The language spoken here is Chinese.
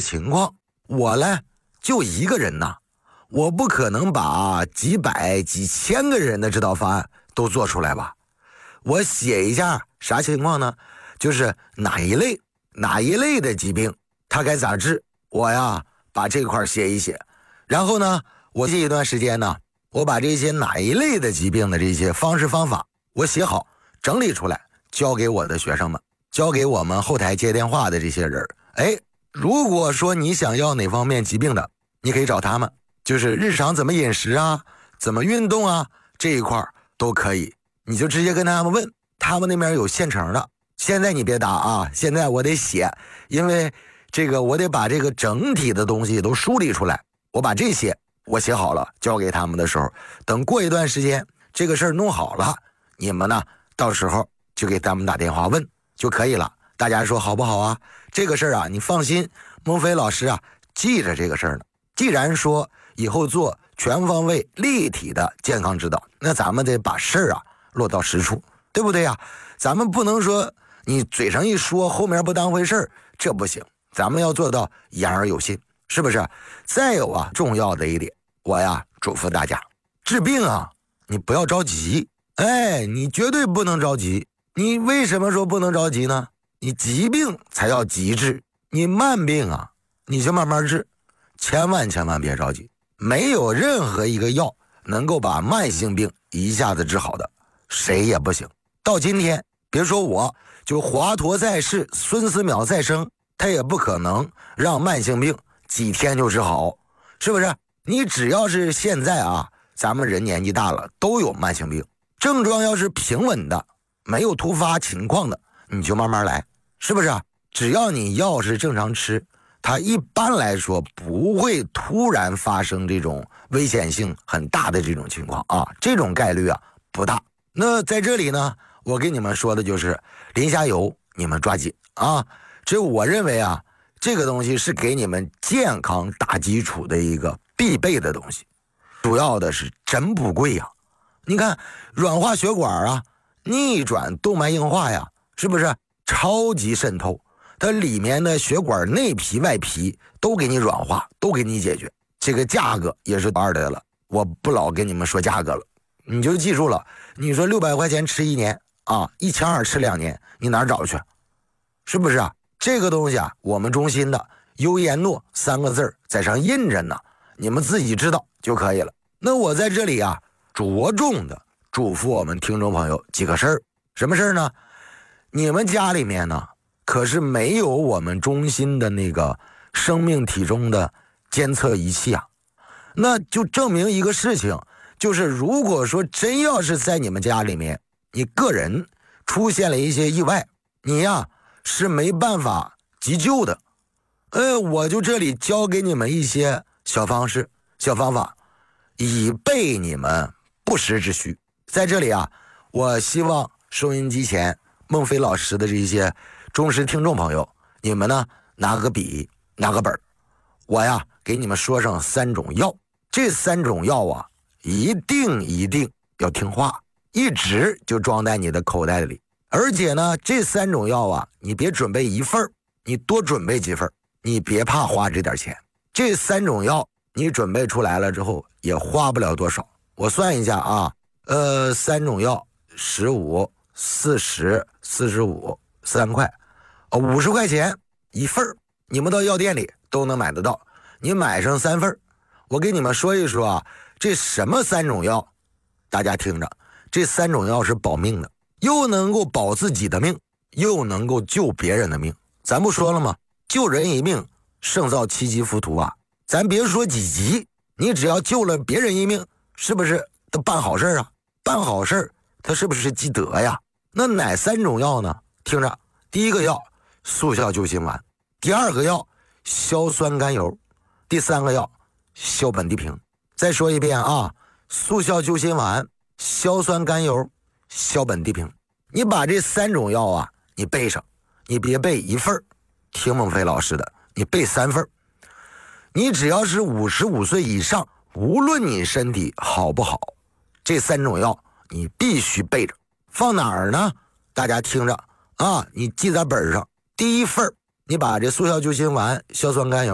情况，我呢就一个人呐，我不可能把几百几千个人的指导方案都做出来吧。我写一下啥情况呢？就是哪一类的疾病它该咋治，我呀把这块写一写。然后呢，我这一段时间呢，我把这些哪一类的疾病的这些方式方法我写好整理出来，交给我的学生们，交给我们后台接电话的这些人。如果说你想要哪方面疾病的，你可以找他们，就是日常怎么饮食啊，怎么运动啊，这一块都可以，你就直接跟他们问，他们那边有现成的。现在你别答啊，现在我得写，因为这个我得把这个整体的东西都梳理出来。我把这些我写好了交给他们的时候，等过一段时间这个事儿弄好了，你们呢到时候就给他们打电话问就可以了。大家说好不好啊？这个事儿啊，你放心，孟非老师啊记着这个事儿呢。既然说以后做全方位立体的健康指导，那咱们得把事儿啊落到实处，对不对呀？咱们不能说你嘴上一说，后面不当回事儿，这不行。咱们要做到言而有信，是不是？再有啊，重要的一点，我呀嘱咐大家，治病啊，你不要着急。你绝对不能着急。你为什么说不能着急呢？你急病才要急治，你慢病啊，你就慢慢治，千万别着急。没有任何一个药能够把慢性病一下子治好的，谁也不行。到今天，别说我，就华佗在世，孙思邈在生，他也不可能让慢性病几天就治好，是不是？你只要是现在啊，咱们人年纪大了都有慢性病，症状要是平稳的，没有突发情况的，你就慢慢来，是不是？只要你药是正常吃，它一般来说不会突然发生这种危险性很大的这种情况啊，这种概率啊不大。那在这里呢，我给你们说的就是临下游，你们抓紧啊！这我认为啊，这个东西是给你们健康打基础的一个必备的东西，主要的是真不贵呀。你看软化血管啊，逆转动脉硬化呀，是不是超级渗透？它里面的血管内皮外皮都给你软化，都给你解决。这个价格也是二的了，我不老跟你们说价格了，你就记住了。你说600块钱吃1年啊，1200吃2年，你哪儿找去？是不是啊？这个东西啊，我们中心的优颜诺3个字在上印着呢，你们自己知道就可以了。那我在这里啊，着重的嘱咐我们听众朋友几个事儿。什么事儿呢？你们家里面呢，可是没有我们中心的那个生命体重的监测仪器啊，那就证明一个事情，就是如果说真要是在你们家里面，你个人出现了一些意外，你呀是没办法急救的。我就这里教给你们一些小方式、小方法，以备你们不时之需。在这里啊，我希望收音机前孟非老师的这些忠实听众朋友，你们呢拿个笔拿个本，我呀给你们说上3种药。这3种药啊，一定要听话，一直就装在你的口袋里。而且呢，这3种药啊，你别准备1份，你多准备几份，你别怕花这点钱。这3种药你准备出来了之后也花不了多少，我算一下啊，3种药15、40、45 3块，50块钱1份，你们到药店里都能买得到。你买上3份，我给你们说一说啊，这什么3种药，大家听着，这3种药是保命的，又能够保自己的命，又能够救别人的命。咱不说了吗？救人一命胜造7级浮屠啊！咱别说几级，你只要救了别人一命，是不是他办好事啊？办好事他是不是积德呀？那哪3种药呢？听着，第一个药速效救心丸，第2个药硝酸甘油，第3个药硝苯地平。再说一遍啊，速效救心丸、硝酸甘油、硝苯地平。你把这3种药啊，你背上，你别背1份，听孟非老师的，你背3份。你只要是55岁以上，无论你身体好不好，这3种药你必须背着。放哪儿呢？大家听着啊，你记在本上。第1份，你把这速效救心丸、硝酸甘油